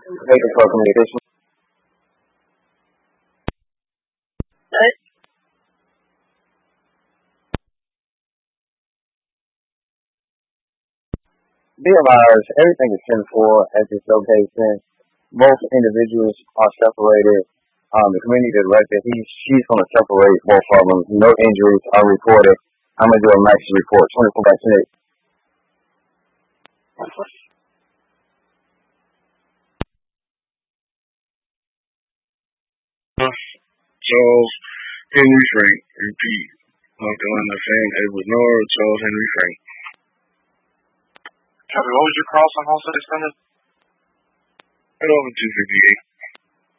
Thank you for communication. Be advised, everything is 10 for at this location. Both individuals are separated. The community director, she's going to separate both of them. No injuries are reported. I'm going to do a max report, 24 by 6. Charles Henry Frank. Repeat. North Carolina fan Edward North, Charles Henry Frank. Copy. What was your cross on Homestead Extended? Right over 258.